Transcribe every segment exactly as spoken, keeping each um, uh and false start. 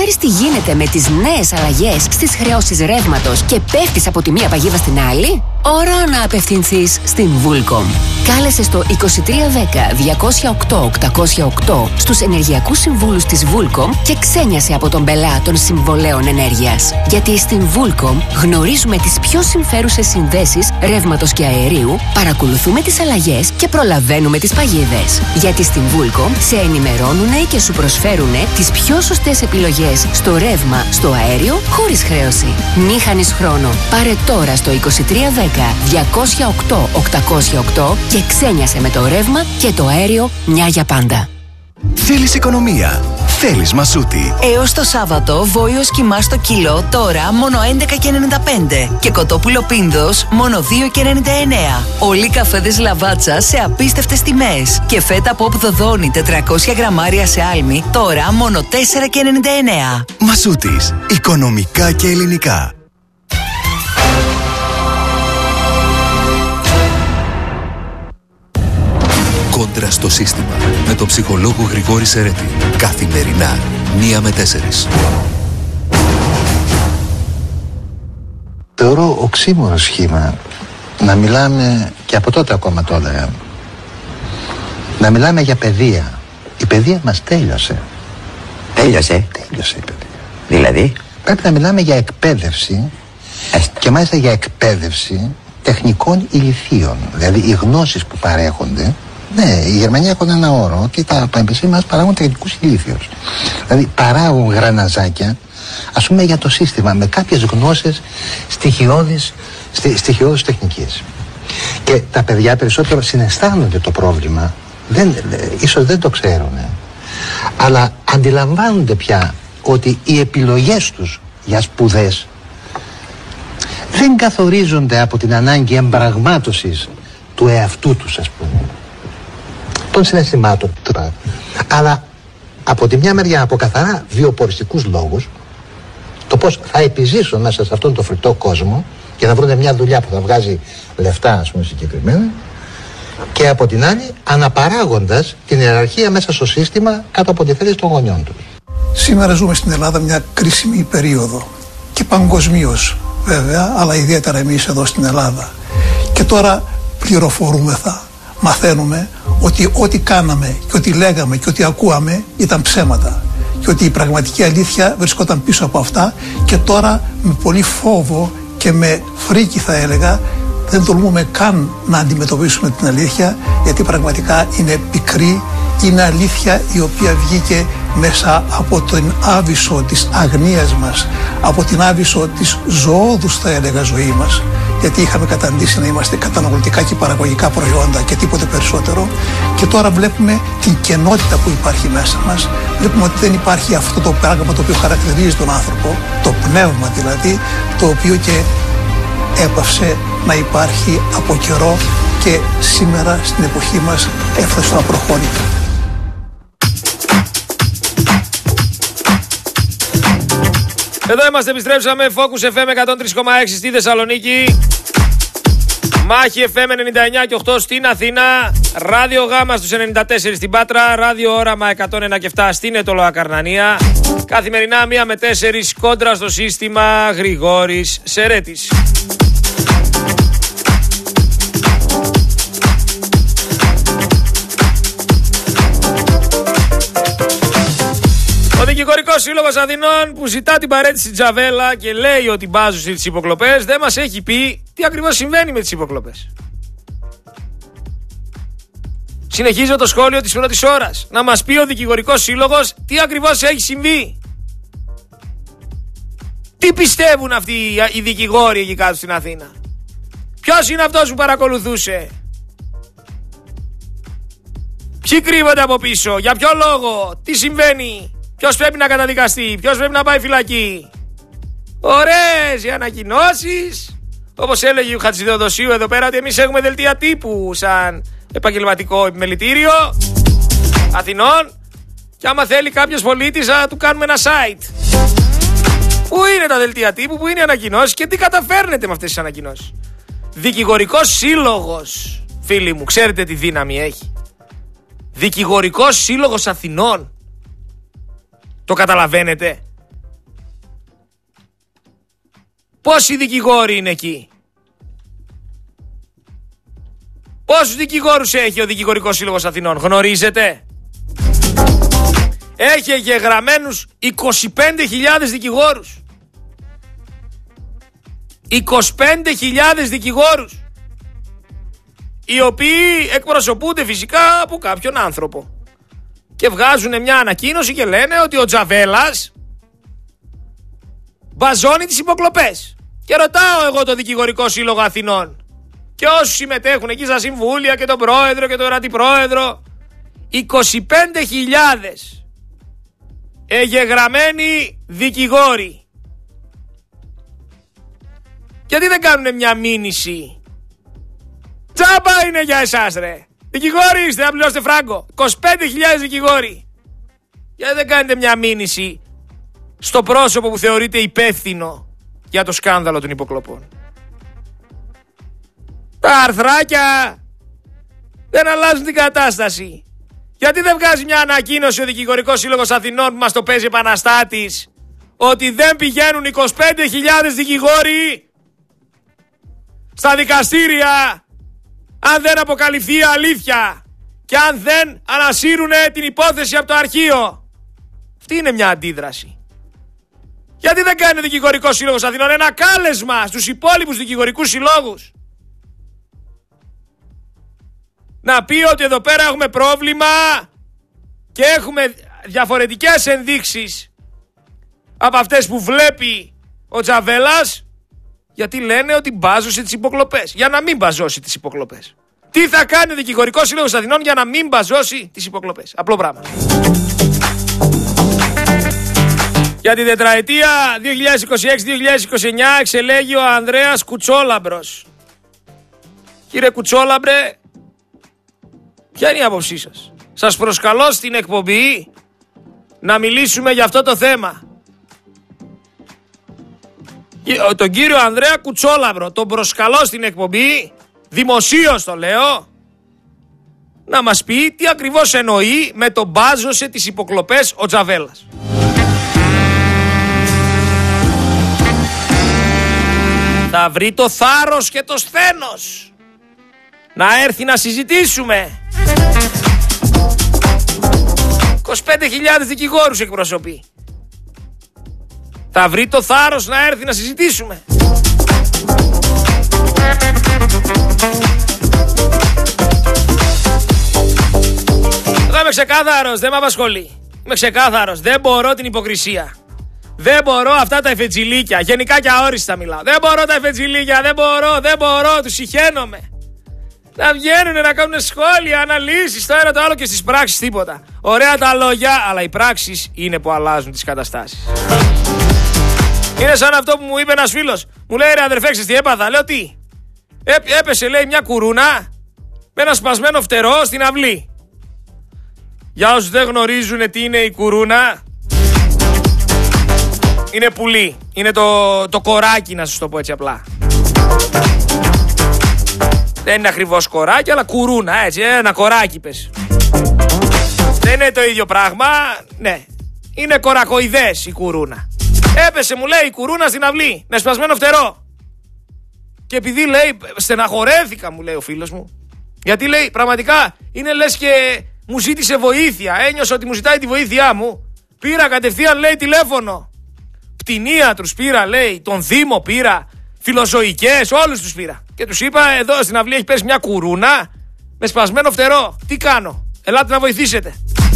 ξέρεις τι γίνεται με τις νέες αλλαγές στις χρεώσεις ρεύματος και πέφτεις από τη μία παγίδα στην άλλη? Ώρα να απευθυνθείς στην Vulcom. Κάλεσε στο είκοσι τρία δέκα διακόσια οκτώ οκτακόσια οκτώ στους ενεργειακούς συμβούλους της Vulcom και ξένιασε από τον πελά των συμβολέων ενέργειας. Γιατί στην Vulcom γνωρίζουμε τις πιο συμφέρουσες συνδέσεις ρεύματος και αερίου, παρακολουθούμε τις αλλαγές και προλαβαίνουμε τις παγίδες. Γιατί στην Vulcom σε ενημερώνουνε και σου προσφέρουνε τις πιο σωστές επιλογές στο ρεύμα, στο αέριο, χωρίς χρέωση. Μη χάνεις χρόνο. Πάρε τώρα στο είκοσι τρία δέκα διακόσια οκτώ οκτακόσια οκτώ και ξένιασε με το ρεύμα και το αέριο μια για πάντα. Θέλεις οικονομία? Θέλεις Μασούτη. Έως το Σάββατο βόηος κιμά στο κιλό τώρα μόνο έντεκα και ενενήντα πέντε και κοτόπουλο πίνδος μόνο δύο και ενενήντα εννέα. Όλοι καφέδες Λαβάτσα σε απίστευτες τιμές και φέτα Pop Δοδόνη τετρακόσια γραμμάρια σε άλμη τώρα μόνο τέσσερα και ενενήντα εννέα. Μασούτης. Οικονομικά και ελληνικά. Κόντρα στο σύστημα με τον ψυχολόγο Γρηγόρη Σερέτη. Καθημερινά, μία με τέσσερις. Θεωρώ οξύμορο σχήμα να μιλάμε, και από τότε ακόμα το έλεγα, να μιλάμε για παιδεία. Η παιδεία μας τέλειωσε. Τέλειωσε. Τέλειωσε η παιδεία. Δηλαδή? Πρέπει να μιλάμε για εκπαίδευση Έστε. και μάλιστα για εκπαίδευση τεχνικών ηλιθείων. Δηλαδή οι γνώσεις που παρέχονται. Ναι, η Γερμανία έχουν ένα όρο ότι τα πανεπιστήμια μας παράγουν τεχνικούς ηλίθιους. Δηλαδή παράγουν γραναζάκια, ας πούμε, για το σύστημα με κάποιες γνώσεις στοιχειώδεις, στι, στοιχειώδης τεχνικής. Και τα παιδιά περισσότερο συναισθάνονται το πρόβλημα, δεν, ίσως δεν το ξέρουν, αλλά αντιλαμβάνονται πια ότι οι επιλογές τους για σπουδές δεν καθορίζονται από την ανάγκη εμπραγμάτωσης του εαυτού τους, ας πούμε, των συναισθημάτων, αλλά από τη μια μεριά από καθαρά βιοποριστικούς λόγους, το πώς θα επιζήσουν μέσα σε αυτόν τον φρικτό κόσμο και να βρουν μια δουλειά που θα βγάζει λεφτά, ας πούμε, συγκεκριμένα, και από την άλλη αναπαράγοντας την ιεραρχία μέσα στο σύστημα κάτω από τη θέληση των γονιών τους. Σήμερα ζούμε στην Ελλάδα μια κρίσιμη περίοδο και παγκοσμίως βέβαια, αλλά ιδιαίτερα εμείς εδώ στην Ελλάδα. Και τώρα πληροφορούμεθα, μαθαίνουμε ότι ό,τι κάναμε και ό,τι λέγαμε και ό,τι ακούαμε ήταν ψέματα και ότι η πραγματική αλήθεια βρισκόταν πίσω από αυτά, και τώρα με πολύ φόβο και με φρίκη, θα έλεγα, δεν τολμούμε καν να αντιμετωπίσουμε την αλήθεια, γιατί πραγματικά είναι πικρή, είναι αλήθεια η οποία βγήκε μέσα από την άβυσσο της αγνίας μας, από την άβυσσο της ζωώδους, θα έλεγα, ζωή μας, γιατί είχαμε καταντήσει να είμαστε καταναλωτικά και παραγωγικά προϊόντα και τίποτε περισσότερο, και τώρα βλέπουμε την κενότητα που υπάρχει μέσα μας, βλέπουμε ότι δεν υπάρχει αυτό το πράγμα το οποίο χαρακτηρίζει τον άνθρωπο, το πνεύμα δηλαδή, το οποίο και έπαυσε να υπάρχει από καιρό και σήμερα στην εποχή μας έφτασε στο απροχώρητο. Εδώ είμαστε, επιστρέψαμε. Focus εφ εμ εκατόν τρία κόμμα έξι στη Θεσσαλονίκη. Μάχη εφ εμ ενενήντα εννιά και οκτώ στην Αθήνα. Ράδιο Γάμα στους ενενήντα τέσσερα στην Πάτρα. Ράδιο Όραμα εκατόν ένα και επτά στην Ετωλοα Καρνανία. Καθημερινά μία με τέσσερις, κόντρα στο σύστημα, Γρηγόρης Σερέτης. Ο Δικηγορικός Σύλλογος Αθηνών, που ζητά την παραίτηση Τζαβέλα και λέει ότι μπάζουν στις υποκλοπές, δεν μας έχει πει τι ακριβώς συμβαίνει με τις υποκλοπές. Συνεχίζω το σχόλιο της πρώτης ώρας. Να μας πει ο Δικηγορικός Σύλλογος τι ακριβώς έχει συμβεί. Τι πιστεύουν αυτοί οι δικηγόροι εκεί κάτω στην Αθήνα. Ποιος είναι αυτός που παρακολουθούσε. Ποιοι κρύβονται από πίσω, για ποιο λόγο, τι συμβαίνει. Ποιος πρέπει να καταδικαστεί, ποιος πρέπει να πάει φυλακή. Ωραίες οι ανακοινώσεις. Όπως έλεγε ο Χατζηδεοδοσίου εδώ πέρα, ότι εμείς έχουμε δελτία τύπου σαν επαγγελματικό επιμελητήριο Αθηνών, και άμα θέλει κάποιος πολίτης να του κάνουμε ένα site. Πού είναι τα δελτία τύπου, πού είναι οι ανακοινώσεις και τι καταφέρνετε με αυτές τις ανακοινώσεις. Δικηγορικός Σύλλογος, φίλοι μου, ξέρετε τι δύναμη έχει. Δικηγορικός Σύλλογος Αθηνών. Το καταλαβαίνετε. Πόσοι δικηγόροι είναι εκεί? Πόσους δικηγόρους έχει ο Δικηγορικός Σύλλογος Αθηνών? Γνωρίζετε? Έχει εγγεγραμμένους είκοσι πέντε χιλιάδες δικηγόρους. είκοσι πέντε χιλιάδες δικηγόρους, οι οποίοι εκπροσωπούνται φυσικά από κάποιον άνθρωπο. Και βγάζουν μια ανακοίνωση και λένε ότι ο Τζαβέλας μπαζώνει τις υποκλοπές. Και ρωτάω εγώ το Δικηγορικό Σύλλογο Αθηνών και όσους συμμετέχουν εκεί στα συμβούλια και τον πρόεδρο και τον αντιπρόεδρο, είκοσι πέντε χιλιάδες εγγεγραμμένοι δικηγόροι, γιατί δεν κάνουν μια μήνυση? Τζάμπα είναι για εσάς ρε. Δικηγόροι είστε, να πληρώσετε φράγκο. είκοσι πέντε χιλιάδες δικηγόροι. Γιατί δεν κάνετε μια μήνυση στο πρόσωπο που θεωρείται υπεύθυνο για το σκάνδαλο των υποκλοπών? Τα αρθράκια δεν αλλάζουν την κατάσταση. Γιατί δεν βγάζει μια ανακοίνωση ο Δικηγορικός Σύλλογος Αθηνών που μας το παίζει επαναστάτης, ότι δεν πηγαίνουν είκοσι πέντε χιλιάδες δικηγόροι στα δικαστήρια αν δεν αποκαλυφθεί η αλήθεια και αν δεν ανασύρουν την υπόθεση από το αρχείο? Αυτή είναι μια αντίδραση. Γιατί δεν κάνει ο Δικηγορικός Σύλλογος Αθηνών ένα κάλεσμα στους υπόλοιπους δικηγορικούς συλλόγους να πει ότι εδώ πέρα έχουμε πρόβλημα και έχουμε διαφορετικές ενδείξεις από αυτές που βλέπει ο Τζαβέλας, γιατί λένε ότι μπάζωσε τις υποκλοπές? Για να μην μπαζώσει τις υποκλοπές. Τι θα κάνει ο Δικηγορικός Σύλλογος Αθηνών για να μην μπαζώσει τις υποκλοπές? Απλό πράγμα. Για την τετραετία δύο χιλιάδες είκοσι έξι δύο χιλιάδες είκοσι εννιά εξελέγει ο Ανδρέας Κουτσόλαμπρος. Κύριε Κουτσόλαμπρε, ποια είναι η άποψή σας? Σας προσκαλώ στην εκπομπή να μιλήσουμε για αυτό το θέμα. Τον κύριο Ανδρέα Κουτσόλαμπρο τον προσκαλώ στην εκπομπή, δημοσίως το λέω, να μας πει τι ακριβώς εννοεί με το μπάζωσε τις υποκλοπές ο Τζαβέλας. Θα βρει το θάρρος και το σθένος να έρθει να συζητήσουμε. είκοσι πέντε χιλιάδες δικηγόρους εκπροσωπεί. Θα βρει το θάρρος να έρθει να συζητήσουμε. Εγώ είμαι ξεκάθαρος, δεν με απασχολεί. Είμαι ξεκάθαρος, δεν μπορώ την υποκρισία. Δεν μπορώ αυτά τα εφετζιλίκια, γενικά και αόριστα μιλάω. Δεν μπορώ τα εφετζιλίκια, δεν μπορώ, δεν μπορώ, τους συχαίνομαι. Να βγαίνουν να κάνουν σχόλια, αναλύσεις, το ένα το άλλο και στις πράξεις τίποτα. Ωραία τα λόγια, αλλά οι πράξεις είναι που αλλάζουν τις καταστάσεις. Είναι σαν αυτό που μου είπε ένας φίλος. Μου λέει ρε αδερφέ, ξέρεις τι έπαθα? Λέω τι? Έπεσε λέει μια κουρούνα με ένα σπασμένο φτερό στην αυλή. Για όσους δεν γνωρίζουν τι είναι η κουρούνα, είναι πουλί. Είναι το, το κοράκι, να σας το πω έτσι απλά. Δεν είναι ακριβώς κοράκι, αλλά κουρούνα, έτσι, ένα κοράκι πες. Δεν είναι το ίδιο πράγμα, ναι. Είναι κορακοειδές η κουρούνα. Έπεσε, μου λέει, η κουρούνα στην αυλή, με σπασμένο φτερό. Και επειδή λέει, στεναχωρέθηκα, μου λέει ο φίλος μου. Γιατί λέει, πραγματικά είναι λες και μου ζήτησε βοήθεια. Ένιωσα ότι μου ζητάει τη βοήθειά μου. Πήρα κατευθείαν, λέει, τηλέφωνο. Κτηνίατρους πήρα, λέει, τον Δήμο πήρα, φιλοζωικές, όλους τους πήρα. Και τους είπα, εδώ στην αυλή έχει πέσει μια κουρούνα με σπασμένο φτερό. Τι κάνω? Ελάτε να βοηθήσετε.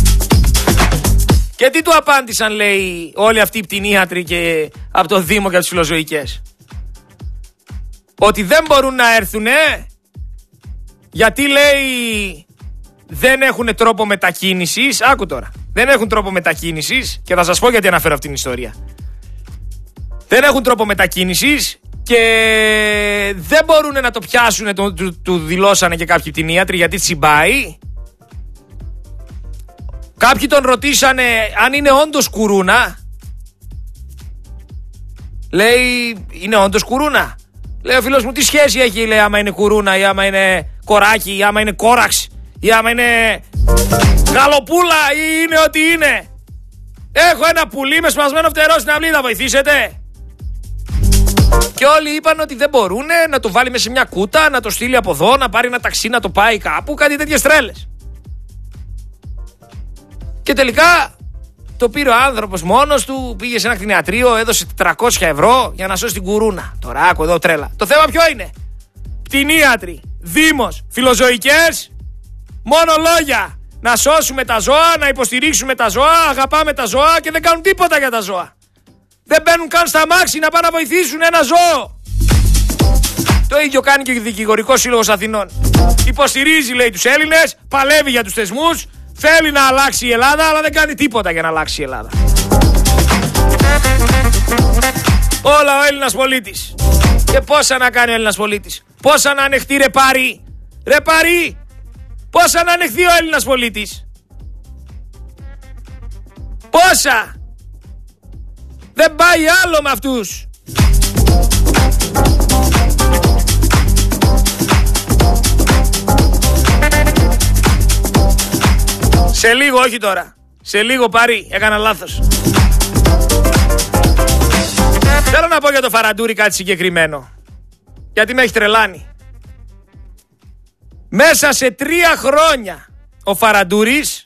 Και τι του απάντησαν, λέει, όλοι αυτοί οι κτηνίατροι και από το Δήμο και από τις φιλοζωικές? Ότι δεν μπορούν να έρθουνε γιατί, λέει, δεν έχουν τρόπο μετακίνησης. Άκου τώρα. Δεν έχουν τρόπο μετακίνησης και θα σας πω γιατί αναφέρω αυτήν την ιστορία. Δεν έχουν τρόπο μετακίνησης και δεν μπορούν να το πιάσουν, το, του, του δηλώσανε και κάποιοι κτηνίατροι γιατί τσιμπάει. Κάποιοι τον ρωτήσανε αν είναι όντως κουρούνα. Λέει, είναι όντως κουρούνα? Λέει ο φίλος μου, τι σχέση έχει, λέει, άμα είναι κουρούνα ή άμα είναι κοράκι ή άμα είναι κόραξ ή άμα είναι γαλοπούλα ή είναι ό,τι είναι. Έχω ένα πουλί με σπασμένο φτερό στην αυλή, θα βοηθήσετε? Και όλοι είπαν ότι δεν μπορούν να το βάλει μέσα σε μια κούτα, να το στείλει από εδώ, να πάρει ένα ταξί, να το πάει κάπου, κάτι τέτοιες τρέλες. Και τελικά το πήρε ο άνθρωπος μόνος του, πήγε σε ένα κτηνιατρίο, έδωσε τετρακόσια ευρώ για να σώσει την κουρούνα. Τώρα άκου εδώ τρέλα. Το θέμα ποιο είναι? Κτηνίατροι, δήμος, φιλοζωικές, μόνο λόγια. Να σώσουμε τα ζώα, να υποστηρίξουμε τα ζώα, αγαπάμε τα ζώα και δεν κάνουν τίποτα για τα ζώα. Δεν μπαίνουν καν στα αμάξι να πάνε να βοηθήσουν ένα ζώο. Το ίδιο κάνει και ο Δικηγορικός Σύλλογος Αθηνών. Υποστηρίζει, λέει, τους Έλληνες, παλεύει για τους θεσμούς, θέλει να αλλάξει η Ελλάδα, αλλά δεν κάνει τίποτα για να αλλάξει η Ελλάδα. Όλα ο Έλληνας πολίτης. Και πόσα να κάνει ο Έλληνας πολίτης? Πόσα να ανεχτεί, ρε Πάρη? Ρε Πάρη, πόσα να ανεχθεί ο Έλληνας πολίτης? Πόσα? Δεν πάει άλλο με αυτούς. Σε λίγο, όχι τώρα. Σε λίγο, Πάρη, έκανα λάθος. Θέλω να πω για το Φαραντούρι κάτι συγκεκριμένο, γιατί με έχει τρελάνει. Μέσα σε τρία χρόνια ο Φαραντούρης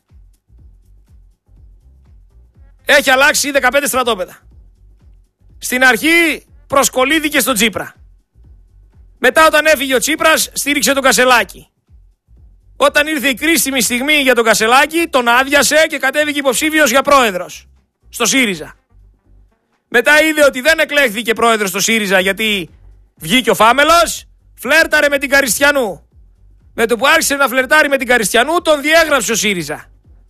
έχει αλλάξει δεκαπέντε στρατόπεδα. Στην αρχή προσκολήθηκε στον Τσίπρα. Μετά, όταν έφυγε ο Τσίπρας, στήριξε τον Κασελάκη. Όταν ήρθε η κρίσιμη στιγμή για τον Κασελάκη, τον άδειασε και κατέβηκε υποψήφιος για πρόεδρος στο ΣΥΡΙΖΑ. Μετά είδε ότι δεν εκλέχθηκε πρόεδρος στο ΣΥΡΙΖΑ γιατί βγήκε ο Φάμελος, φλέρταρε με την Καριστιανού. Με το που άρχισε να φλερτάρει με την Καριστιανού, τον διέγραψε ο ΣΥΡΙΖΑ.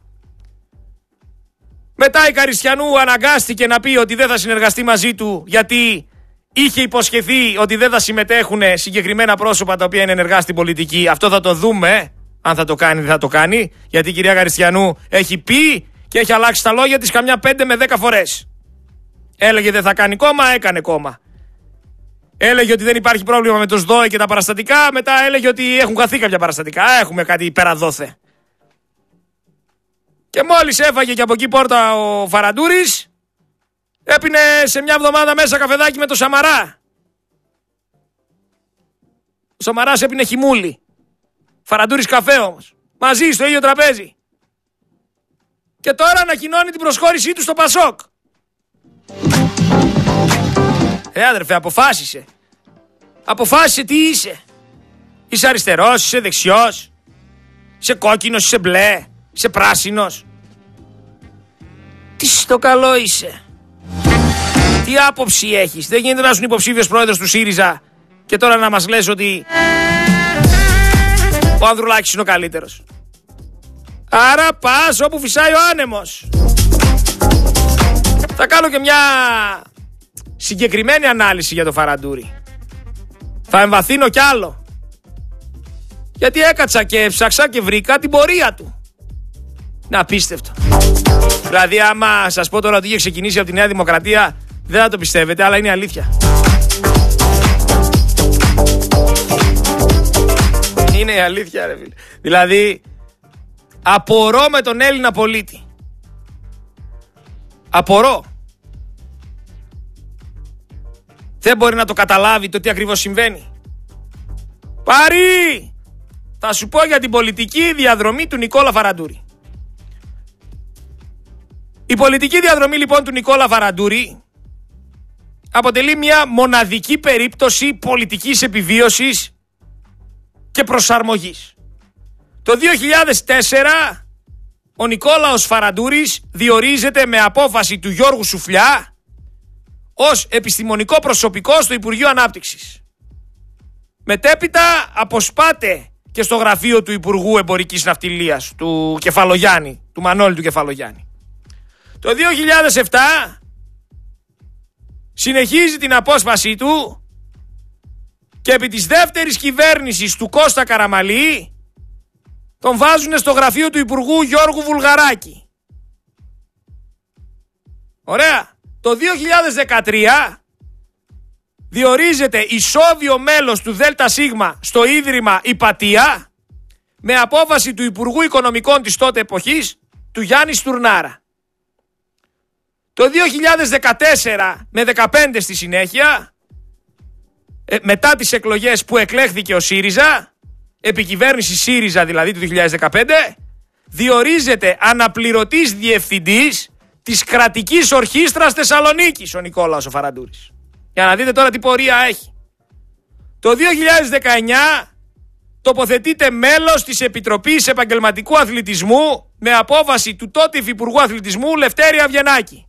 Μετά η Καριστιανού αναγκάστηκε να πει ότι δεν θα συνεργαστεί μαζί του γιατί είχε υποσχεθεί ότι δεν θα συμμετέχουν συγκεκριμένα πρόσωπα τα οποία είναι ενεργά στην πολιτική. Αυτό θα το δούμε, αν θα το κάνει ή δεν θα το κάνει, γιατί η κυρία Καριστιανού έχει πει και έχει αλλάξει τα λόγια της καμιά πέντε με δέκα φορές. Έλεγε δεν θα κάνει κόμμα, έκανε κόμμα. Έλεγε ότι δεν υπάρχει πρόβλημα με το ΣΔΟΕ και τα παραστατικά, μετά έλεγε ότι έχουν χαθεί κάποια παραστατικά. Έχουμε κάτι υπεραδόθε. Και μόλις έφαγε και από εκεί πόρτα ο Φαραντούρης, έπινε σε μια εβδομάδα μέσα καφεδάκι με το Σαμαρά. Ο Σαμαράς έπινε χυμούλη. Φαραντούρης καφέ όμως. Μαζί στο ίδιο τραπέζι. Και τώρα ανακοινώνει την προσχώρησή του στο Πασόκ. Ε, άδερφε, αποφάσισε. Αποφάσισε τι είσαι. Είσαι αριστερός, είσαι δεξιός, είσαι κόκκινος, είσαι μπλε, είσαι πράσινος. Τι στο καλό είσαι? Τι άποψη έχεις? Δεν γίνεται να είσαι υποψήφιος πρόεδρος του ΣΥΡΙΖΑ και τώρα να μας λες ότι ο Ανδρουλάκης είναι ο καλύτερος. Άρα πας όπου φυσάει ο άνεμος. Θα κάνω και μια συγκεκριμένη ανάλυση για το Φαραντούρι. Θα εμβαθύνω κι άλλο. Γιατί έκατσα και έψαξα και βρήκα την πορεία του. Είναι απίστευτο. Δηλαδή άμα σας πω τώρα ότι είχε ξεκινήσει από τη Νέα Δημοκρατία, δεν θα το πιστεύετε, αλλά είναι αλήθεια. Είναι η αλήθεια, ρε φίλε. Δηλαδή απορώ με τον Έλληνα πολίτη. Απορώ. Δεν μπορεί να το καταλάβει το τι ακριβώς συμβαίνει. Πάρη! Θα σου πω για την πολιτική διαδρομή του Νικόλα Φαραντούρη. Η πολιτική διαδρομή λοιπόν του Νικόλα Φαραντούρη αποτελεί μια μοναδική περίπτωση πολιτικής επιβίωσης και προσαρμογής. Το δύο χιλιάδες τέσσερα ο Νικόλαος Φαραντούρης διορίζεται με απόφαση του Γιώργου Σουφλιά ως επιστημονικό προσωπικό στο Υπουργείο Ανάπτυξης. Μετέπειτα αποσπάται και στο γραφείο του Υπουργού Εμπορικής Ναυτιλίας, του Κεφαλογιάννη, του Μανώλη του Κεφαλογιάννη. Το δύο χιλιάδες επτά συνεχίζει την απόσπασή του και επί της δεύτερης κυβέρνησης του Κώστα Καραμαλή τον βάζουν στο γραφείο του Υπουργού Γιώργου Βουλγαράκη. Ωραία. Το δύο χιλιάδες δεκατρία διορίζεται ισόβιο μέλος του ΔΣ στο Ίδρυμα Ιπατία με απόφαση του Υπουργού Οικονομικών της τότε εποχής, του Γιάννη Στουρνάρα. Το δύο χιλιάδες δεκατέσσερα με δεκαπέντε στη συνέχεια ε, μετά τις εκλογές που εκλέχθηκε ο ΣΥΡΙΖΑ, επικυβέρνηση ΣΥΡΙΖΑ δηλαδή του δύο χιλιάδες δεκαπέντε, διορίζεται αναπληρωτής διευθυντής της κρατικής ορχήστρας Θεσσαλονίκης ο Νικόλαος ο Φαραντούρης. Για να δείτε τώρα τι πορεία έχει. Το δύο χιλιάδες δεκαεννιά τοποθετείται μέλος της Επιτροπής Επαγγελματικού Αθλητισμού με απόφαση του τότε Υφυπουργού Αθλητισμού Λευτέρη Αβγενάκη.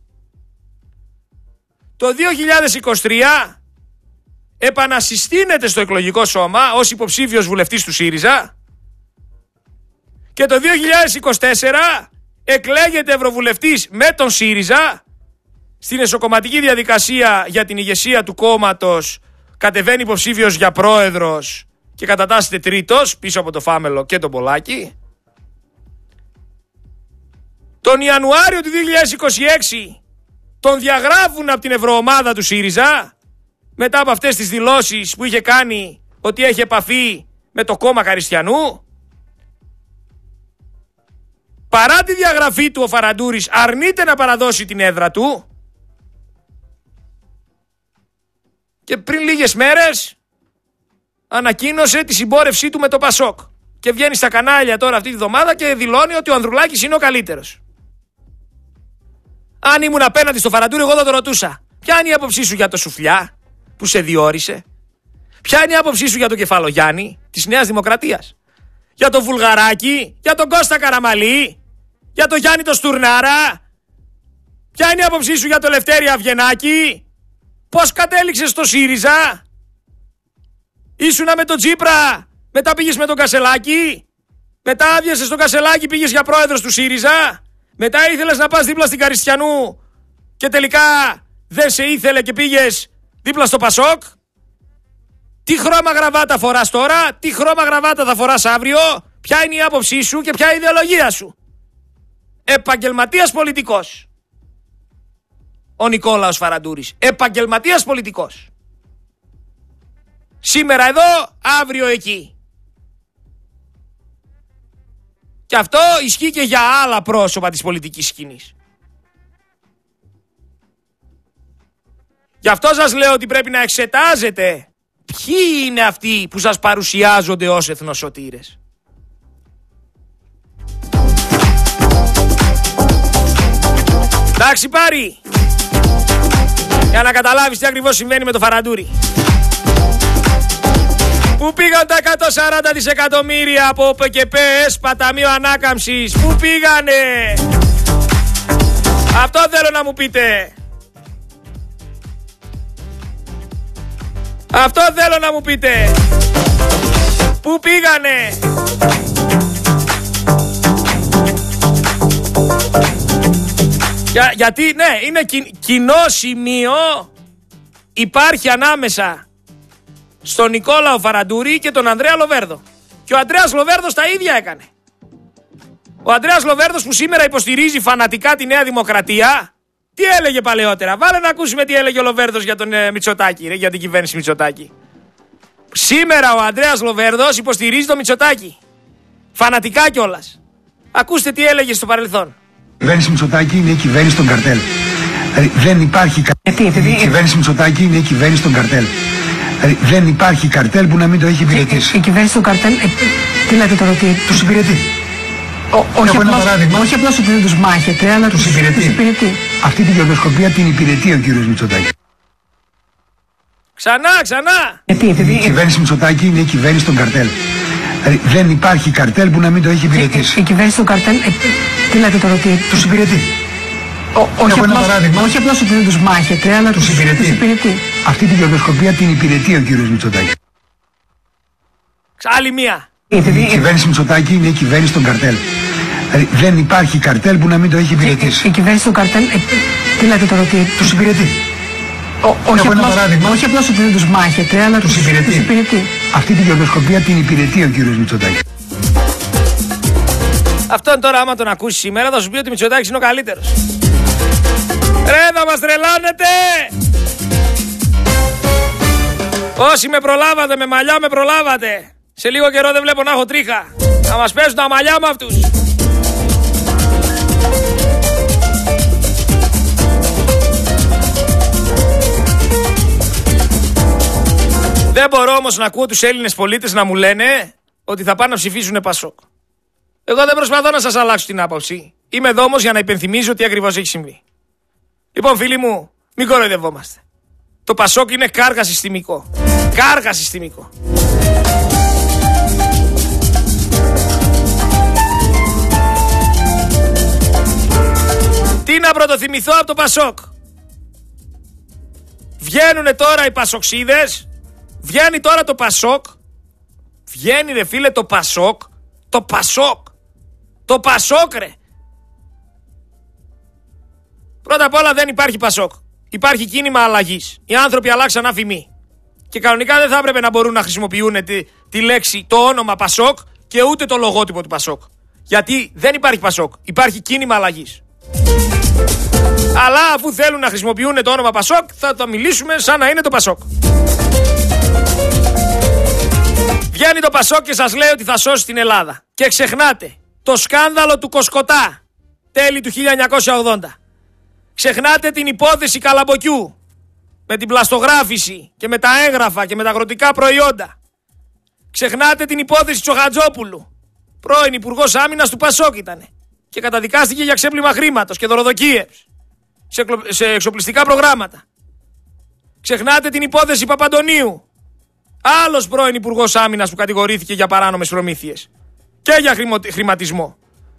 Το δύο χιλιάδες είκοσι τρία επανασυστήνεται στο εκλογικό σώμα ως υποψήφιος βουλευτής του ΣΥΡΙΖΑ και το δύο χιλιάδες είκοσι τέσσερα εκλέγεται ευρωβουλευτής με τον ΣΥΡΙΖΑ. Στην εσωκομματική διαδικασία για την ηγεσία του κόμματος κατεβαίνει υποψήφιος για πρόεδρος και κατατάσσεται τρίτος πίσω από το Φάμελο και τον Πολάκη. Τον Ιανουάριο του δύο χιλιάδες είκοσι έξι τον διαγράφουν από την ευρωομάδα του ΣΥΡΙΖΑ μετά από αυτές τις δηλώσεις που είχε κάνει ότι έχει επαφή με το κόμμα Καριστιανού. Παρά τη διαγραφή του ο Φαραντούρης αρνείται να παραδώσει την έδρα του και πριν λίγες μέρες ανακοίνωσε τη συμπόρευσή του με το Πασόκ και βγαίνει στα κανάλια τώρα αυτή τη βδομάδα και δηλώνει ότι ο Ανδρουλάκης είναι ο καλύτερος. Αν ήμουν απέναντι στο Φαραντούρη εγώ θα το ρωτούσα, ποια είναι η άποψή σου για το Σουφλιά που σε διόρισε, ποια είναι η άποψή σου για τον Κεφαλογιάννη της Νέας Δημοκρατίας, για τον Βουλγαράκη, για τον Κώστα Καραμαλή, για τον Γιάννη το Στουρνάρα, ποια είναι η άποψή σου για τον Λευτέρη Αβγενάκη, πώς κατέληξες στο ΣΥΡΙΖΑ, ήσουνα με τον Τσίπρα, μετά πήγες με τον Κασελάκη, μετά άδειασες τον Κασελάκη, πήγες για πρόεδρος του ΣΥΡΙΖΑ, μετά ήθελες να πας δίπλα στην Καριστιανού και τελικά δεν σε ήθελε και πήγες δίπλα στο Πασόκ. Τι χρώμα γραβάτα φοράς τώρα, τι χρώμα γραβάτα θα φοράς αύριο, ποια είναι η άποψή σου και ποια είναι η ιδεολογία σου. Επαγγελματίας πολιτικός ο Νικόλαος Φαραντούρης, επαγγελματίας πολιτικός. Σήμερα εδώ, αύριο εκεί. Και αυτό ισχύει και για άλλα πρόσωπα της πολιτικής σκηνής. Γι' αυτό σας λέω ότι πρέπει να εξετάζετε ποιοι είναι αυτοί που σας παρουσιάζονται ως εθνοσωτήρες. Εντάξει πάρει, για να καταλάβεις τι ακριβώς συμβαίνει με το Φαραντούρη. Πού πήγαν τα εκατόν σαράντα δισεκατομμύρια από ΠΚΠ, ΕΣΠΑ, Ταμείο Ανάκαμψης, πού πήγανε? Αυτό θέλω να μου πείτε. Αυτό θέλω να μου πείτε. Πού πήγανε? Για, γιατί ναι, είναι κι, κοινό σημείο υπάρχει ανάμεσα στον Νικόλαο Φαραντούρη και τον Ανδρέα Λοβέρδο. Και ο Ανδρέας Λοβέρδος τα ίδια έκανε. Ο Ανδρέας Λοβέρδος που σήμερα υποστηρίζει φανατικά τη Νέα Δημοκρατία, τι έλεγε παλαιότερα? Βάλε να ακούσουμε τι έλεγε ο Λοβέρδος για τον ε, Μητσοτάκη, ρε, για την κυβέρνηση Μητσοτάκη. Σήμερα ο Ανδρέας Λοβέρδος υποστηρίζει τον Μητσοτάκη. Φανατικά κιόλας. Ακούστε τι έλεγε στο παρελθόν. Η κυβέρνηση Μητσοτάκη είναι η κυβέρνηση των καρτέλ. Δηλαδή δεν υπάρχει καρτέλ. Η κυβέρνηση Μητσοτάκη είναι η κυβέρνηση των καρτέλ. Δηλαδή δεν υπάρχει καρτέλ που να μην το έχει υπηρετήσει. Η, η κυβέρνηση των καρτέλ, ε, τι λέτε τώρα, ότι τους υπηρετεί. Ο, όχι, απλώς, όχι απλώς ότι δεν τους μάχεται, αλλά τους, τους, υπηρετεί. τους υπηρετεί. Αυτή την κερδοσκοπία την υπηρετεί ο κύριος Μητσοτάκη. Ξανά, ξανά. Γιατί, η, η κυβέρνηση Μητσοτάκη είναι η κυβέρνηση των καρτέλ. Δηλαδή δεν υπάρχει καρτέλ που να μην το έχει υπηρετήσει. Η, η κυβέρνηση των καρτέλ, ε, τι λέτε τώρα, ότι τους υπηρετεί. Ο, όχι, απλώς, όχι απλώς ότι δεν τους μάχεται, αλλά τους, τους, υπηρετεί. τους υπηρετεί. Αυτή την κερδοσκοπία την υπηρετεί ο κύριος Μητσοτάκη. Άλλη μία. Η, η, η κυβέρνηση Μητσοτάκη είναι η κυβέρνηση των καρτέλ. Δηλαδή δεν υπάρχει καρτέλ που να μην το έχει υπηρετήσει. Η, η, η κυβέρνηση των καρτέλ, ε, τι λέτε τώρα, ότι τους υπηρετεί. Ο, όχι, απλώς, όχι απλώς ότι δεν τους μάχεται, αλλά τους, τους, υπηρετεί. τους υπηρετεί. Αυτή την κερδοσκοπία την υπηρετεί ο κύριος Μητσοτάκη. Αυτόν τώρα άμα τον ακούσει σήμερα θα σου πει ότι ο Μητσοτάκης είναι ο καλύτερος. Ρε, θα μας τρελάνετε! Όσοι με προλάβατε, με μαλλιά με προλάβατε. Σε λίγο καιρό δεν βλέπω να έχω τρίχα. Θα μας παίζουν τα μαλλιά με αυτούς. Δεν μπορώ όμως να ακούω τους Έλληνες πολίτες να μου λένε ότι θα πάνε να ψηφίσουν Πασόκ. Εγώ δεν προσπαθώ να σας αλλάξω την άποψη. Είμαι εδώ όμως για να υπενθυμίζω τι ακριβώς έχει συμβεί. Λοιπόν, φίλοι μου, μην κοροϊδευόμαστε. Το Πασόκ είναι κάργα συστημικό. Κάργα συστημικό. Τι να πρωτοθυμηθώ από το Πασόκ. Βγαίνουνε τώρα οι Πασοξίδες. Βγαίνει τώρα το Πασόκ. Βγαίνει ρε φίλε το Πασόκ. Το Πασόκ. Το Πασόκ ρε. Πρώτα απ' όλα δεν υπάρχει Πασόκ. Υπάρχει κίνημα αλλαγής. Οι άνθρωποι αλλάξαν αφημί. Και κανονικά δεν θα έπρεπε να μπορούν να χρησιμοποιούν τη, τη λέξη, το όνομα Πασόκ και ούτε το λογότυπο του Πασόκ. Γιατί δεν υπάρχει Πασόκ. Υπάρχει κίνημα αλλαγής. Αλλά αφού θέλουν να χρησιμοποιούν το όνομα Πασόκ, θα το μιλήσουμε σαν να είναι το Πασόκ. Βγαίνει το Πασόκ και σας λέει ότι θα σώσει την Ελλάδα. Και ξεχνάτε το σκάνδαλο του Κοσκοτά, τέλη του χίλια εννιακόσια ογδόντα. Ξεχνάτε την υπόθεση Καλαμποκιού, με την πλαστογράφηση και με τα έγγραφα και με τα αγροτικά προϊόντα. Ξεχνάτε την υπόθεση Τσοχατζόπουλου, πρώην Υπουργός Άμυνας του Πασόκ ήτανε. Και καταδικάστηκε για ξέπλυμα χρήματος και δωροδοκίες σε, σε εξοπλιστικά προγράμματα. Ξεχνάτε την υπόθεση Παπαντονίου, άλλος πρώην Υπουργός Άμυνας που κατηγορήθηκε για παράνομες προμήθειες και για χρηματισμό.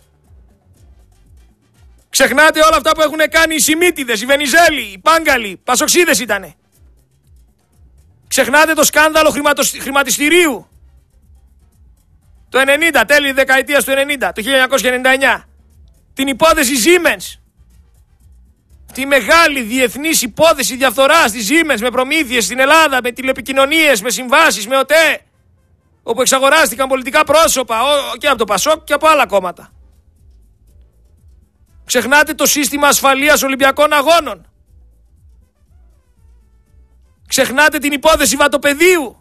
Ξεχνάτε όλα αυτά που έχουν κάνει οι Σιμίτιδες, οι Βενιζέλοι, οι Πάγκαλοι, Πασοξίδες ήτανε. Ξεχνάτε το σκάνδαλο χρηματος, χρηματιστηρίου το ενενήντα, τέλη δεκαετίας του ενενήντα, το χίλια εννιακόσια ενενήντα εννιά. Την υπόθεση Siemens. Τη μεγάλη διεθνής υπόθεση διαφθοράς της Siemens με προμήθειες στην Ελλάδα, με τηλεπικοινωνίες, με συμβάσεις, με ΟΤΕ, όπου εξαγοράστηκαν πολιτικά πρόσωπα και από το Πασόκ και από άλλα κόμματα. Ξεχνάτε το σύστημα ασφαλείας Ολυμπιακών Αγώνων. Ξεχνάτε την υπόθεση Βατοπεδίου.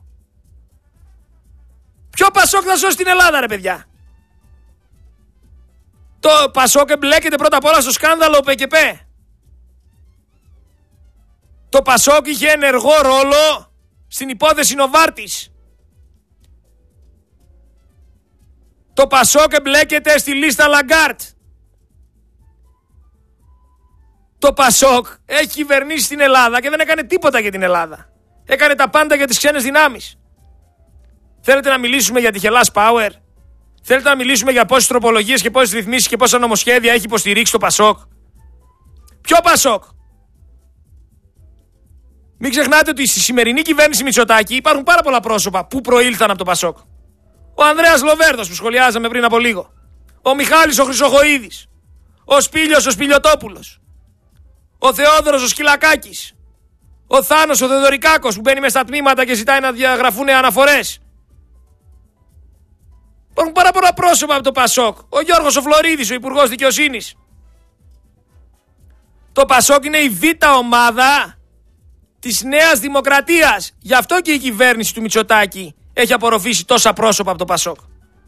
Ποιο Πασόκ θα σώσει την Ελλάδα ρε παιδιά? Το Πασόκ εμπλέκεται πρώτα απ' όλα στο σκάνδαλο ΠΚΠ. Το Πασόκ είχε ενεργό ρόλο στην υπόθεση Νοβάρτης. Το Πασόκ εμπλέκεται στη λίστα Λαγκάρτ. Το Πασόκ έχει κυβερνήσει την Ελλάδα και δεν έκανε τίποτα για την Ελλάδα. Έκανε τα πάντα για τις ξένες δυνάμεις. Θέλετε να μιλήσουμε για τη Hellas Power? Θέλετε να μιλήσουμε για πόσες τροπολογίες και πόσες ρυθμίσεις και πόσα νομοσχέδια έχει υποστηρίξει το Πασόκ? Ποιο Πασόκ? Μην ξεχνάτε ότι στη σημερινή κυβέρνηση Μητσοτάκη υπάρχουν πάρα πολλά πρόσωπα που προήλθαν από το Πασόκ. Ο Ανδρέας Λοβέρδος που σχολιάζαμε πριν από λίγο. Ο Μιχάλης ο Χρυσοχοΐδης. Ο Σπήλιος ο Σπηλιοτόπουλος. Ο Θεόδωρος ο Σκυλακάκης. Ο Θάνος ο Θεοδωρικάκος που μπαίνει μες στα τμήματα και ζητάει να διαγραφούν αναφορές. Υπάρχουν πάρα πολλά πρόσωπα από το Πασόκ. Ο Γιώργος ο Φλωρίδης, ο Υπουργός Δικαιοσύνης. Το Πασόκ είναι η β' ομάδα της Νέας Δημοκρατίας. Γι' αυτό και η κυβέρνηση του Μητσοτάκη έχει απορροφήσει τόσα πρόσωπα από το Πασόκ.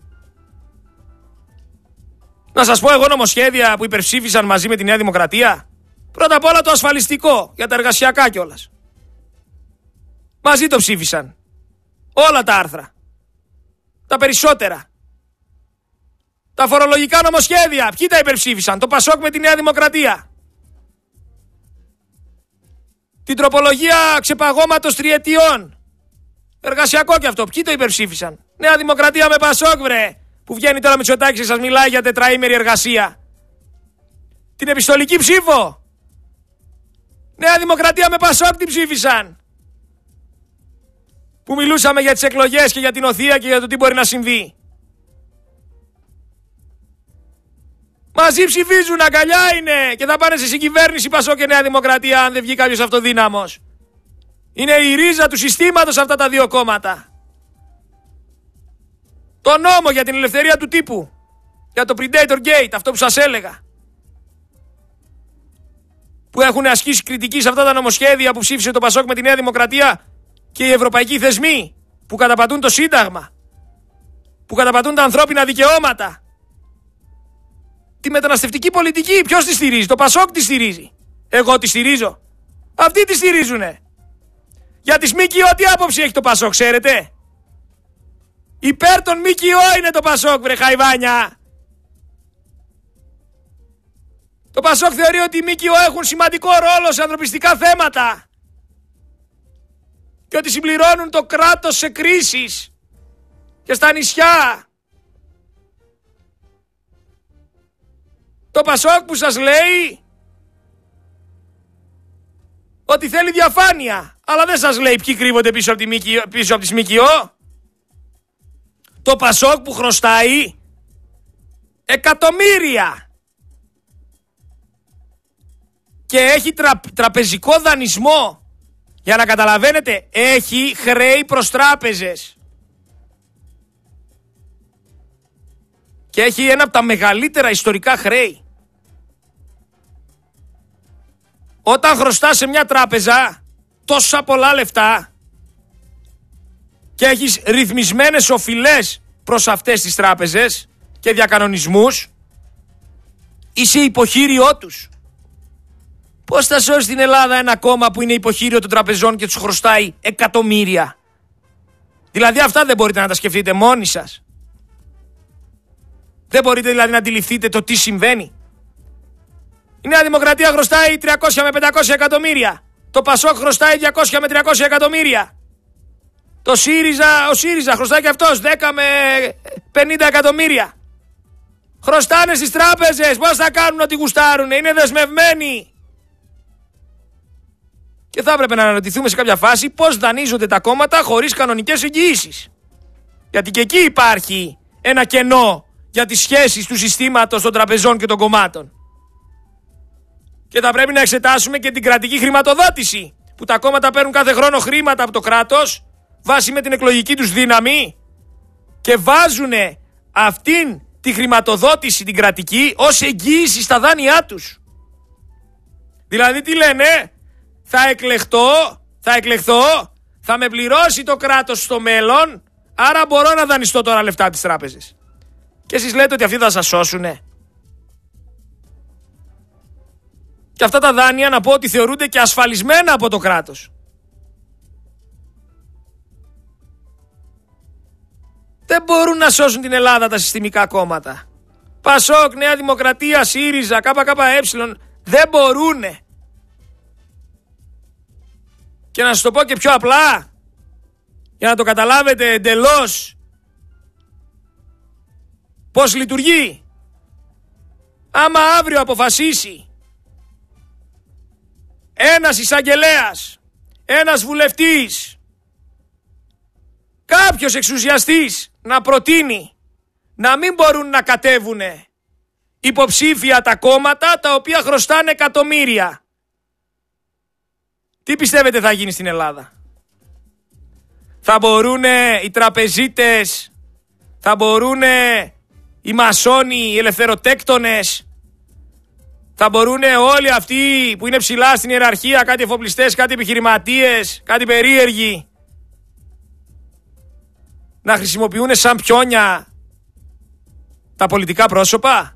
Να σας πω εγώ νομοσχέδια που υπερψήφισαν μαζί με τη Νέα Δημοκρατία. Πρώτα απ' όλα το ασφαλιστικό, για τα εργασιακά κιόλας. Μαζί το ψήφισαν. Όλα τα άρθρα. Τα περισσότερα. Τα φορολογικά νομοσχέδια, ποιοι τα υπερψήφισαν? Το Πασόκ με τη Νέα Δημοκρατία. Την τροπολογία ξεπαγώματος τριετιών. Εργασιακό κι αυτό, ποιοι το υπερψήφισαν? Νέα Δημοκρατία με Πασόκ βρε. Που βγαίνει τώρα Μητσοτάκης και σας μιλάει για τετραήμερη εργασία. Την επιστολική ψήφο. Νέα Δημοκρατία με Πασόκ την ψήφισαν. Που μιλούσαμε για τις εκλογές και για την οθεία και για το τι μπορεί να συμβεί. Μαζί ψηφίζουν, αγκαλιά είναι και θα πάνε σε συγκυβέρνηση Πασόκ και Νέα Δημοκρατία αν δεν βγει κάποιος αυτοδύναμος. Είναι η ρίζα του συστήματος αυτά τα δύο κόμματα. Το νόμο για την ελευθερία του τύπου. Για το Predator Gate, αυτό που σας έλεγα. Που έχουν ασκήσει κριτική σε αυτά τα νομοσχέδια που ψήφισε το Πασόκ με τη Νέα Δημοκρατία και οι ευρωπαϊκοί θεσμοί που καταπατούν το Σύνταγμα, που καταπατούν τα ανθρώπινα δικαιώματα. Τη μεταναστευτική πολιτική ποιος τη στηρίζει? Το Πασόκ τη στηρίζει. Εγώ τη στηρίζω. Αυτοί τη στηρίζουνε. Για τις ΜΚΟ τι άποψη έχει το Πασόκ, ξέρετε? Υπέρ των ΜΚΟ είναι το Πασόκ, βρε χαϊβάνια. Το Πασόκ θεωρεί ότι οι ΜΚΟ έχουν σημαντικό ρόλο σε ανθρωπιστικά θέματα και ότι συμπληρώνουν το κράτος σε κρίσεις και στα νησιά. Το Πασόκ που σας λέει ότι θέλει διαφάνεια, αλλά δεν σας λέει ποιοι κρύβονται πίσω από, τη ΜΚΟ, πίσω από τις ΜΚΟ. Το Πασόκ που χρωστάει εκατομμύρια και έχει τρα, τραπεζικό δανεισμό. Για να καταλαβαίνετε, έχει χρέη προς τράπεζες. Και έχει ένα από τα μεγαλύτερα ιστορικά χρέη. Όταν χρωστάς σε μια τράπεζα τόσα πολλά λεφτά και έχεις ρυθμισμένες οφειλές προς αυτές τις τράπεζες και διακανονισμούς, είσαι υποχείριό τους. Πώς θα σώσει την Ελλάδα ένα κόμμα που είναι υποχείριο των τραπεζών και τους χρωστάει εκατομμύρια? Δηλαδή αυτά δεν μπορείτε να τα σκεφτείτε μόνοι σας? Δεν μπορείτε δηλαδή να αντιληφθείτε το τι συμβαίνει? Η Νέα Δημοκρατία χρωστάει τριακόσια με πεντακόσια εκατομμύρια. Το Πασόκ χρωστάει διακόσια με τριακόσια εκατομμύρια. Το ΣΥΡΙΖΑ, ο ΣΥΡΙΖΑ χρωστάει και αυτός δέκα με πενήντα εκατομμύρια. Χρωστάνε στις τράπεζες. Πώς θα κάνουν ότι γουστάρουνε? Είναι δεσμευμένοι. Και θα έπρεπε να αναρωτηθούμε σε κάποια φάση πώς δανείζονται τα κόμματα χωρίς κανονικές εγγυήσεις. Γιατί και εκεί υπάρχει ένα κενό για τις σχέσεις του συστήματος των τραπεζών και των κομμάτων. Και θα πρέπει να εξετάσουμε και την κρατική χρηματοδότηση, που τα κόμματα παίρνουν κάθε χρόνο χρήματα από το κράτος βάσει με την εκλογική τους δύναμη και βάζουν αυτήν τη χρηματοδότηση την κρατική ως εγγύηση στα δάνειά τους. Δηλαδή τι λένε? Θα εκλεχτώ, θα εκλεχθώ, θα με πληρώσει το κράτος στο μέλλον, άρα μπορώ να δανειστώ τώρα λεφτά από τις τράπεζες. Και εσείς λέτε ότι αυτοί θα σας σώσουνε? Και αυτά τα δάνεια να πω ότι θεωρούνται και ασφαλισμένα από το κράτος. Δεν μπορούν να σώσουν την Ελλάδα τα συστημικά κόμματα. Πασόκ, Νέα Δημοκρατία, ΣΥΡΙΖΑ, ΚΚΕ, δεν μπορούνε. Και να σας το πω και πιο απλά, για να το καταλάβετε εντελώς πώς λειτουργεί. Άμα αύριο αποφασίσει ένας εισαγγελέας, ένας βουλευτής, κάποιος εξουσιαστής να προτείνει να μην μπορούν να κατέβουν υποψήφια τα κόμματα τα οποία χρωστάνε εκατομμύρια, τι πιστεύετε θα γίνει στην Ελλάδα? Θα μπορούν οι τραπεζίτες, θα μπορούν οι μασόνοι, οι ελευθεροτέκτονες, θα μπορούν όλοι αυτοί που είναι ψηλά στην ιεραρχία, κάτι εφοπλιστές, κάτι επιχειρηματίες, κάτι περίεργοι, να χρησιμοποιούν σαν πιόνια τα πολιτικά πρόσωπα?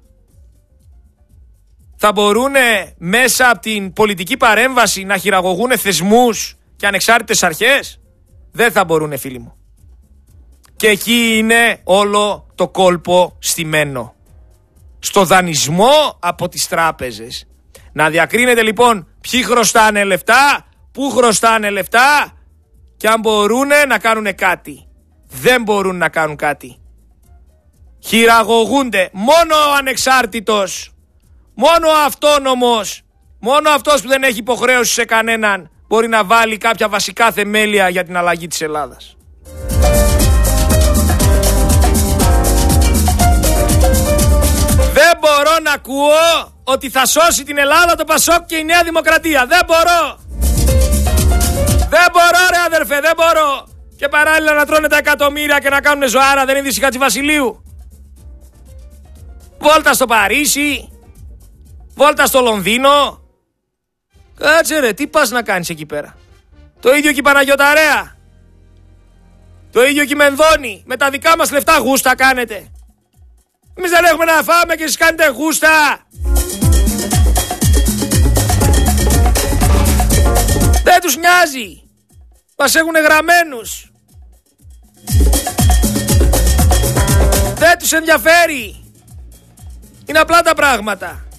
Θα μπορούν μέσα από την πολιτική παρέμβαση να χειραγωγούν θεσμούς και ανεξάρτητες αρχές? Δεν θα μπορούν, φίλοι μου. Και εκεί είναι όλο το κόλπο στημένο. Στο δανεισμό από τις τράπεζες. Να διακρίνετε λοιπόν ποιοι χρωστάνε λεφτά, πού χρωστάνε λεφτά και αν μπορούν να κάνουν κάτι. Δεν μπορούν να κάνουν κάτι. Χειραγωγούνται. Μόνο ο ανεξάρτητος, μόνο ο αυτόνομος, μόνο αυτός που δεν έχει υποχρέωση σε κανέναν μπορεί να βάλει κάποια βασικά θεμέλια για την αλλαγή της Ελλάδας. Δεν μπορώ να ακούω ότι θα σώσει την Ελλάδα το Πασόκ και η Νέα Δημοκρατία. Δεν μπορώ. Δεν μπορώ ρε αδερφέ, δεν μπορώ. Και παράλληλα να τρώνε τα εκατομμύρια και να κάνουν ζωάρα. Δεν είναι Δύση Χατζηβασιλείου? Βόλτα στο Παρίσι, βόλτα στο Λονδίνο. Κάτσε ρε, τι πας να κάνεις εκεί πέρα? Το ίδιο και η Παναγιωταρέα, το ίδιο και η Μενδώνη. Με τα δικά μας λεφτά γούστα κάνετε. Εμείς δεν έχουμε να φάμε και εσείς κάνετε γούστα. Δεν τους νοιάζει. Μας έχουν γραμμένους. Δεν τους ενδιαφέρει. Είναι απλά τα πράγματα.